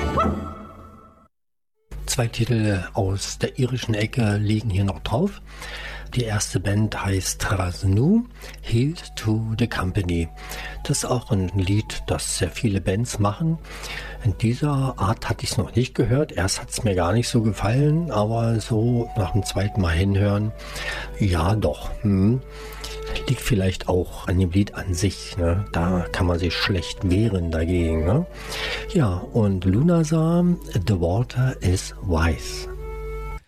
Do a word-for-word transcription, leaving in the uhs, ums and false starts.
Zwei Titel aus der irischen Ecke liegen hier noch drauf. Die erste Band heißt Trasnu, Hailed to the Company. Das ist auch ein Lied, das sehr viele Bands machen. In dieser Art hatte ich es noch nicht gehört. Erst hat es mir gar nicht so gefallen, aber so nach dem zweiten Mal hinhören, ja doch. Hm. Liegt vielleicht auch an dem Lied an sich. Ne? Da kann man sich schlecht wehren dagegen. Ne? Ja, und Lunasar, The Water is Wise.